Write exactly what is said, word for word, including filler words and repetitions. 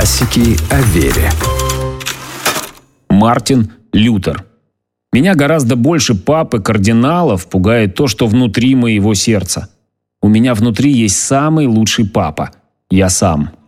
Классики о вере. Мартин Лютер. Меня гораздо больше пап и кардиналов пугает то, что внутри моего сердца. У меня внутри есть самый лучший папа – я сам.